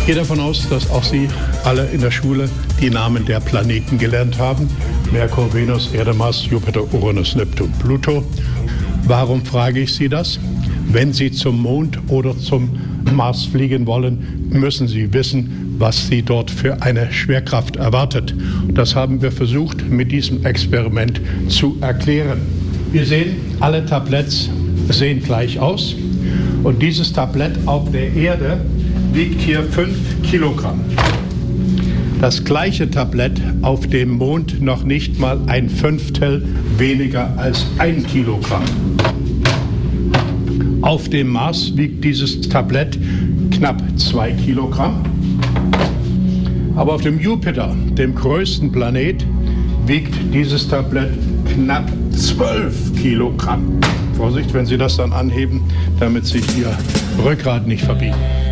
gehe davon aus, dass auch Sie alle in der Schule die Namen der Planeten gelernt haben. Merkur, Venus, Erde, Mars, Jupiter, Uranus, Neptun, Pluto. Warum frage ich Sie das? Wenn Sie zum Mond oder zum Mars fliegen wollen, müssen Sie wissen, was Sie dort für eine Schwerkraft erwartet. Das haben wir versucht, mit diesem Experiment zu erklären. Wir sehen, alle Tabletts sehen gleich aus. Und dieses Tablett auf der Erde wiegt hier 5 Kilogramm. Das gleiche Tablett auf dem Mond noch nicht mal ein Fünftel weniger als 1 Kilogramm. Auf dem Mars wiegt dieses Tablett knapp 2 Kilogramm. Aber auf dem Jupiter, dem größten Planet, wiegt dieses Tablett knapp 12 Kilogramm. Vorsicht, wenn Sie das dann anheben, damit sich Ihr Rückgrat nicht verbiegt.